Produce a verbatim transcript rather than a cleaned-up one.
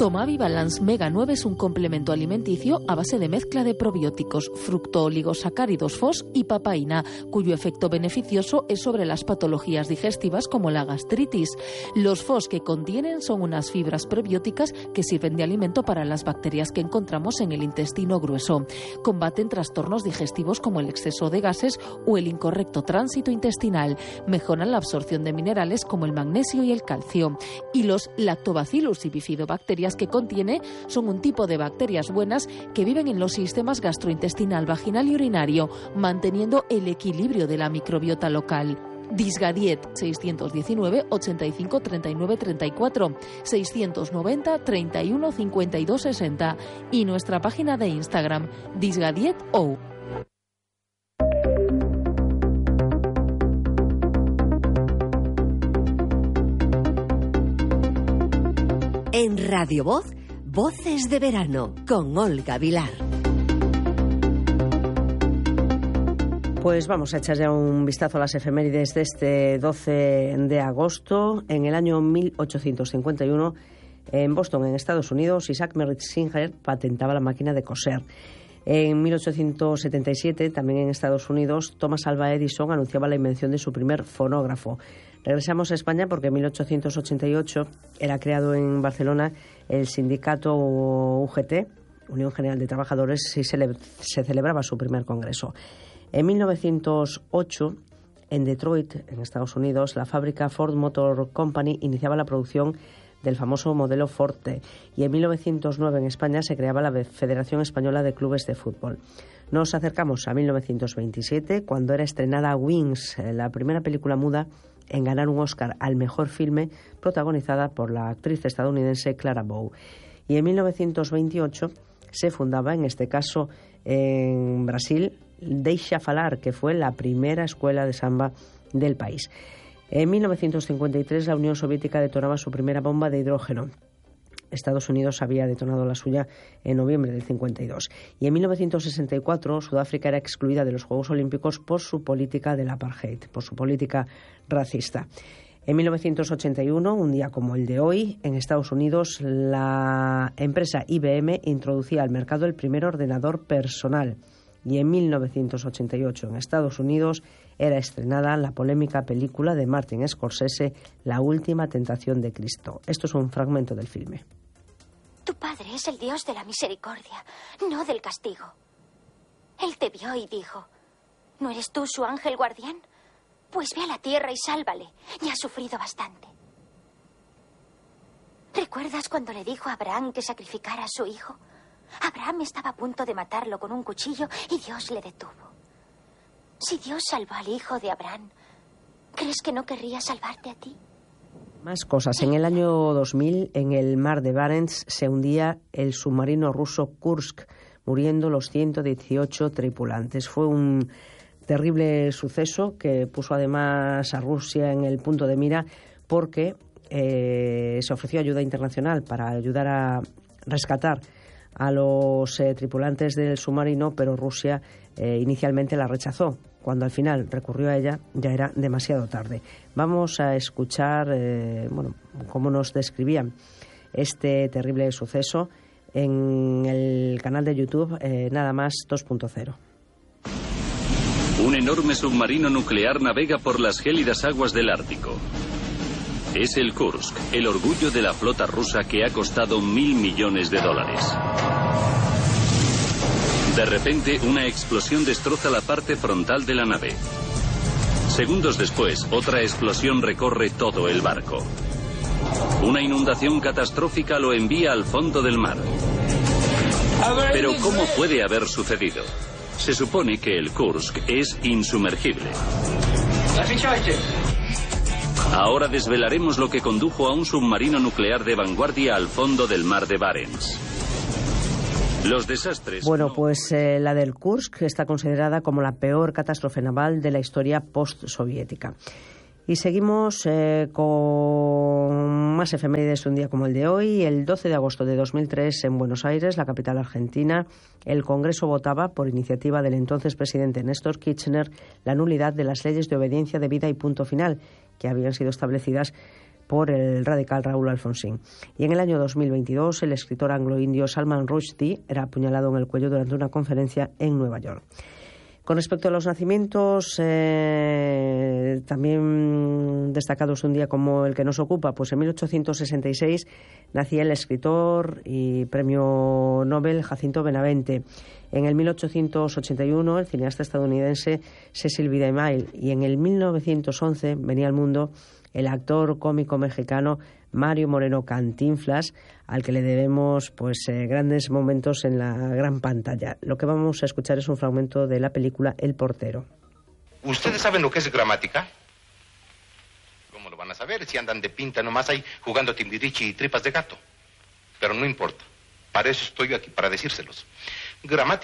Tomavi Balance Mega nueve es un complemento alimenticio a base de mezcla de probióticos, fructooligosacáridos F O S y papaína, cuyo efecto beneficioso es sobre las patologías digestivas como la gastritis. Los F O S que contienen son unas fibras prebióticas que sirven de alimento para las bacterias que encontramos en el intestino grueso. Combaten trastornos digestivos como el exceso de gases o el incorrecto tránsito intestinal. Mejoran la absorción de minerales como el magnesio y el calcio. Y los Lactobacillus y bifidobacterias que contiene son un tipo de bacterias buenas que viven en los sistemas gastrointestinal, vaginal y urinario, manteniendo el equilibrio de la microbiota local. Disgadiet seiscientos diecinueve ochenta y cinco treinta y nueve treinta y cuatro, seiscientos noventa treinta y uno cincuenta y dos sesenta y nuestra página de Instagram disgadieto. En Radio Voz, Voces de Verano, con Olga Vilar. Pues vamos a echar ya un vistazo a las efemérides de este doce de agosto. En el año mil ochocientos cincuenta y uno, en Boston, en Estados Unidos, Isaac Merritt Singer patentaba la máquina de coser. En mil ochocientos setenta y siete, también en Estados Unidos, Thomas Alva Edison anunciaba la invención de su primer fonógrafo. Regresamos a España porque en mil ochocientos ochenta y ocho era creado en Barcelona el sindicato U G T, Unión General de Trabajadores, y se, le, se celebraba su primer congreso. En mil novecientos ocho, en Detroit, en Estados Unidos, la fábrica Ford Motor Company iniciaba la producción del famoso modelo Ford T. Y en mil novecientos nueve, en España, se creaba la Federación Española de Clubes de Fútbol. Nos acercamos a mil novecientos veintisiete, cuando era estrenada Wings, la primera película muda en ganar un Oscar al mejor filme, protagonizada por la actriz estadounidense Clara Bow. Y en mil novecientos veintiocho se fundaba, en este caso en Brasil, Deixa Falar, que fue la primera escuela de samba del país. En mil novecientos cincuenta y tres, la Unión Soviética detonaba su primera bomba de hidrógeno. Estados Unidos había detonado la suya en noviembre del cincuenta y dos. Y en mil novecientos sesenta y cuatro, Sudáfrica era excluida de los Juegos Olímpicos por su política del apartheid, por su política racista. En mil novecientos ochenta y uno, un día como el de hoy, en Estados Unidos, la empresa I B M introducía al mercado el primer ordenador personal. Y en mil novecientos ochenta y ocho, en Estados Unidos, era estrenada la polémica película de Martin Scorsese, La última tentación de Cristo. Esto es un fragmento del filme. Tu padre es el Dios de la misericordia, no del castigo. Él te vio y dijo, ¿no eres tú su ángel guardián? Pues ve a la tierra y sálvale. Ya ha sufrido bastante. ¿Recuerdas cuando le dijo a Abraham que sacrificara a su hijo? Abraham estaba a punto de matarlo con un cuchillo y Dios le detuvo. Si Dios salvó al hijo de Abraham, ¿crees que no querría salvarte a ti? Más cosas. En el año dos mil, en el mar de Barents, se hundía el submarino ruso Kursk, muriendo los ciento dieciocho tripulantes. Fue un terrible suceso que puso además a Rusia en el punto de mira porque eh, se ofreció ayuda internacional para ayudar a rescatar a los eh, tripulantes del submarino, pero Rusia eh, inicialmente la rechazó. Cuando al final recurrió a ella, ya era demasiado tarde. Vamos a escuchar eh, bueno, cómo nos describían este terrible suceso en el canal de YouTube eh, Nada Más dos punto cero. Un enorme submarino nuclear navega por las gélidas aguas del Ártico. Es el Kursk, el orgullo de la flota rusa que ha costado mil millones de dólares. De repente, una explosión destroza la parte frontal de la nave. Segundos después, otra explosión recorre todo el barco. Una inundación catastrófica lo envía al fondo del mar. Pero ¿cómo puede haber sucedido? Se supone que el Kursk es insumergible. Ahora desvelaremos lo que condujo a un submarino nuclear de vanguardia al fondo del mar de Barents. Los desastres... Bueno, pues eh, la del Kursk está considerada como la peor catástrofe naval de la historia postsoviética. Y seguimos eh, con más efemérides de un día como el de hoy. El doce de agosto de dos mil tres, en Buenos Aires, la capital argentina, el Congreso votaba, por iniciativa del entonces presidente Néstor Kirchner, la nulidad de las leyes de obediencia debida y punto final, que habían sido establecidas por el radical Raúl Alfonsín. Y en el año dos mil veintidós, el escritor anglo-indio Salman Rushdie era apuñalado en el cuello durante una conferencia en Nueva York. Con respecto a los nacimientos, eh, también destacados un día como el que nos ocupa, pues en mil ochocientos sesenta y seis nacía el escritor y premio Nobel Jacinto Benavente. En el mil ochocientos ochenta y uno, el cineasta estadounidense Cecil B. DeMille. Y en el mil novecientos once venía al mundo el actor cómico mexicano Mario Moreno Cantinflas, al que le debemos pues eh, grandes momentos en la gran pantalla. Lo que vamos a escuchar es un fragmento de la película El portero. ¿Ustedes saben lo que es gramática? ¿Cómo lo van a saber si andan de pinta nomás ahí jugando timbiriche y tripas de gato? Pero no importa. Para eso estoy aquí, para decírselos. Gramática